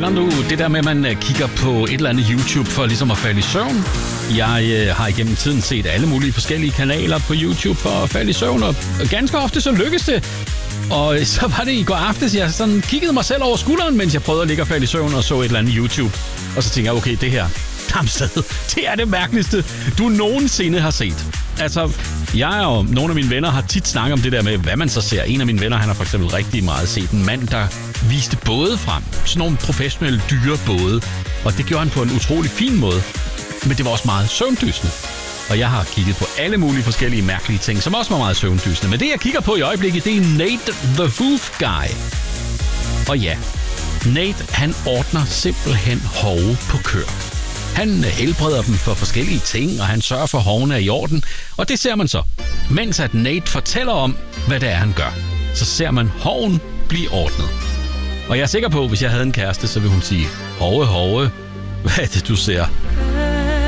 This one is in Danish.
Kender du det der med, at man kigger på et eller andet YouTube for ligesom at falde i søvn? Jeg har igennem tiden set alle mulige forskellige kanaler på YouTube for at falde i søvn, og ganske ofte så lykkes det. Og så var det i går aftes, jeg sådan kiggede mig selv over skulderen, mens jeg prøvede at ligge og falde i søvn og så et eller andet YouTube. Og så tænkte jeg, okay, det her, det er det mærkeligste, du nogensinde har set. Altså, jeg og nogle af mine venner har tit snakket om det der med, hvad man så ser. En af mine venner, han har for eksempel rigtig meget set en mand, der viste både frem. Sådan nogle professionelle dyre både. Og det gjorde han på en utrolig fin måde. Men det var også meget søvndysende. Og jeg har kigget på alle mulige forskellige mærkelige ting, som også var meget søvndysende. Men det, jeg kigger på i øjeblikket, det er Nate the Hoof Guy. Og ja, Nate, han ordner simpelthen hove på kør. Han helbreder dem for forskellige ting, og han sørger for, at hovene er i orden. Og det ser man så. Mens at Nate fortæller om, hvad det er, han gør, så ser man hoven blive ordnet. Og jeg er sikker på, at hvis jeg havde en kæreste, så ville hun sige, hove, hvad er det, du ser?